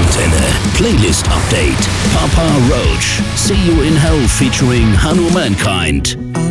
Antenne. Playlist Update. Papa Roach. See You in Hell featuring Hanno Mankind.